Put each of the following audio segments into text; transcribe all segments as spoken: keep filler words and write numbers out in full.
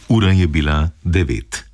Ura je bila devet.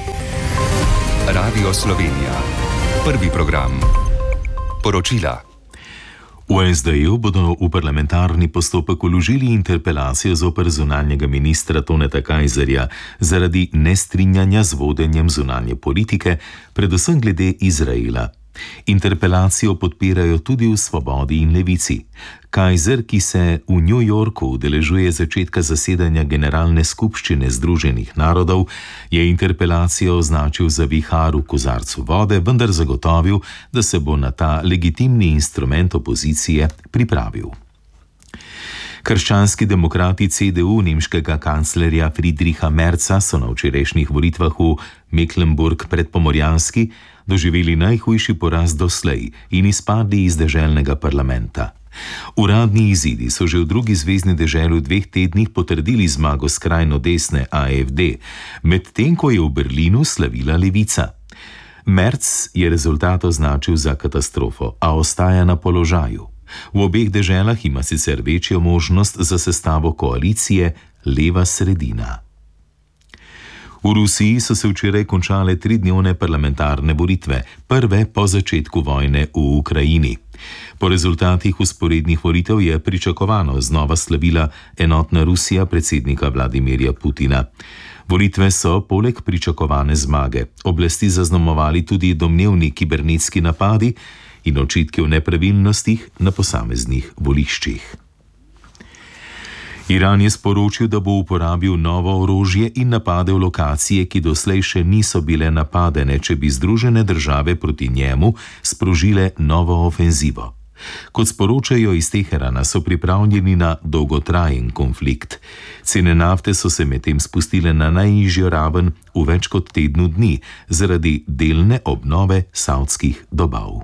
Radio Slovenija. Prvi program. Poročila. V es de ju bodo v parlamentarni postopek vložili interpelacijo zoper zunanjega ministra Toneta Kajzerja zaradi nestrinjanja z vodenjem zunanje politike, predvsem glede Izraela. Interpelacijo podpirajo tudi v Svobodi in Levici. Kajzer, ki se v New Yorku udeležuje začetka zasedanja Generalne skupščine Združenih narodov, je interpelacijo označil za vihar v kozarcu vode, vendar zagotovil, da se bo na ta legitimni instrument opozicije pripravil. Krščanski demokrati ce de u nemškega kanclerja Friedricha Merza so na včerajšnjih volitvah v Mecklenburg-Predpomorjanski doživeli najhujši poraz doslej in izpadli iz deželnega parlamenta. Uradni izidi so že v drugi zvezni deželi v dveh tednih potrdili zmago skrajno desne a ef de, medtem ko je v Berlinu slavila levica. Merz je rezultat označil za katastrofo, a ostaja na položaju. V obeh deželah ima sicer večjo možnost za sestavo koalicije leva sredina. V Rusiji so se včeraj končale tridnevne parlamentarne volitve, prve po začetku vojne v Ukrajini. Po rezultatih vzporednih volitev je pričakovano znova slavila enotna Rusija predsednika Vladimirja Putina. Volitve so poleg pričakovane zmage oblasti zaznamovali tudi domnevni kibernetski napadi in očitki o nepravilnostih na posameznih voliščih. Iran je sporočil, da bo uporabil novo orožje in napadel lokacije, ki doslej še niso bile napadene, če bi Združene države proti njemu sprožile novo ofenzivo. Kot sporočajo iz Teherana, so pripravljeni na dolgotrajen konflikt. Cene nafte so se medtem spustile na najnižjo raven v več kot tednu dni zaradi delne obnove savdskih dobav.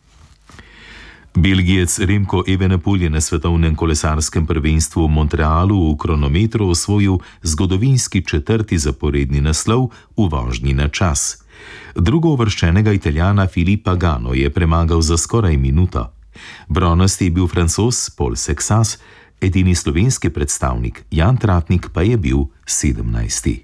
Belgijec Remko Evenepoel je na svetovnem kolesarskem prvenstvu v Montrealu v kronometru osvojil zgodovinski četrti zaporedni naslov v vožnji na čas. Drugouvrščenega Italijana Filippa Gano je premagal za skoraj minuto. Bronasti je bil Francoz Paul Sexas, edini slovenski predstavnik Jan Tratnik pa je bil sedemnajsti.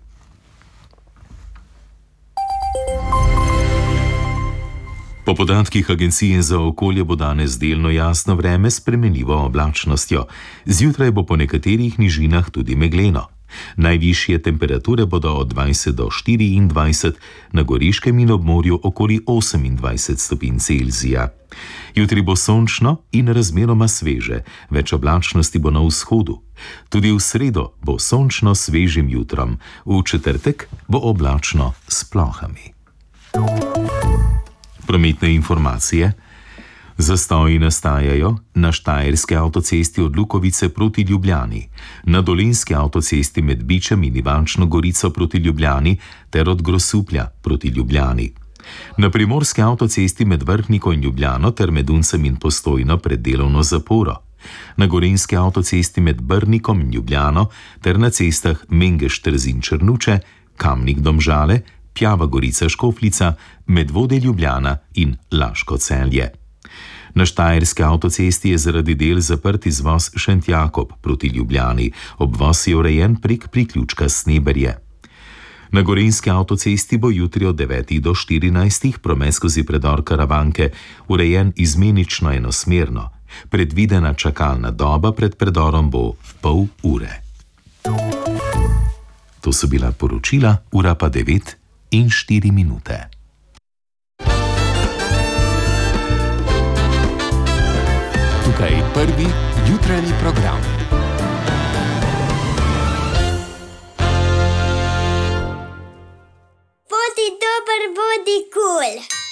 Po podatkih Agencije za okolje bo danes delno jasno vreme s spremenljivo oblačnostjo. Zjutraj bo po nekaterih nižinah tudi megleno. Najvišje temperature bodo od dvajset do štiriindvajset, na Goriškem in ob morju okoli osemindvajset stopinj Celzija. Jutri bo sončno in razmeroma sveže, več oblačnosti bo na vzhodu. Tudi v sredo bo sončno svežim jutrom, v četrtek bo oblačno s plohami. Prometne informacije. Zastoji nastajajo na Štajerski avtocesti od Lukovice proti Ljubljani, na Dolenjski avtocesti med Bičem in Ivančno Gorico proti Ljubljani ter od Grosuplja proti Ljubljani. Na Primorski avtocesti med Vrhniko in Ljubljano ter med Uncem in Postojno pred delovno zaporo. Na Gorenjski avtocesti med Brnikom in Ljubljano ter na cestah Mengeš-Trzin-Črnuče, Kamnik-Domžale, Pjava Gorica-Škofljica, Medvode Ljubljana in Laško-Celje. Na Štajerski avtocesti je zaradi del zaprt izvoz Šentjakob proti Ljubljani, obvoz je urejen prek priključka Sneberje. Na Gorenjski avtocesti bo jutri od devetih do štirinajstih promet skozi predor Karavanke urejen izmenično enosmerno. Predvidena čakalna doba pred predorom bo pol ure. To so bila poročila, ura pa devet in štiri minute. Tukaj prvi jutranji program. Bodi dober, bodi kul. Cool.